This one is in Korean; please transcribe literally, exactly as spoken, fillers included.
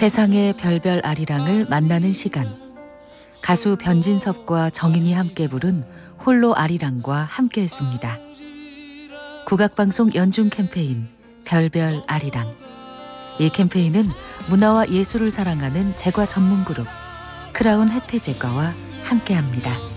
세상의 별별 아리랑을 만나는 시간. 가수 변진섭과 정인이 함께 부른 홀로 아리랑과 함께했습니다. 국악방송 연중 캠페인 별별 아리랑. 이 캠페인은 문화와 예술을 사랑하는 제과 전문 그룹 크라운 혜태제과와 함께합니다.